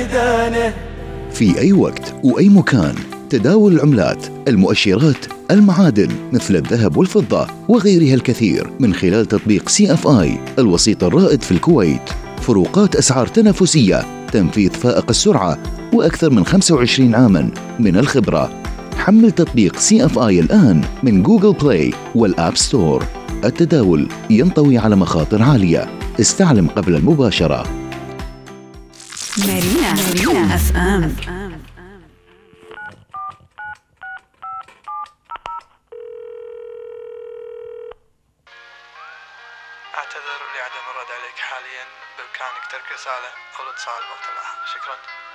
ميدانه. في أي وقت وأي مكان، تداول العملات، المؤشرات، المعادن مثل الذهب والفضة وغيرها الكثير من خلال تطبيق CFI الوسيط الرائد في الكويت. فروقات أسعار تنافسية، تنفيذ فائق السرعة، وأكثر من 25 عاماً من الخبرة. حمل تطبيق CFI الآن من جوجل بلاي والآب ستور. التداول ينطوي على مخاطر عالية. استعلم قبل المباشرة. مارينا FM. أعتذر لعدم الرد عليك حاليا، بإمكانك ترك رسالة أو الاتصال بوقت لاحق. شكرا.